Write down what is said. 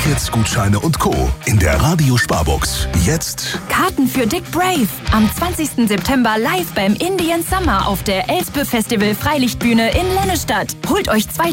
Tickets, Gutscheine und Co. in der Radio-Sparbox. Jetzt Karten für Dick Brave. Am 20. September live beim Indian Summer auf der Elspe Festival Freilichtbühne in Lennestadt. Holt euch 2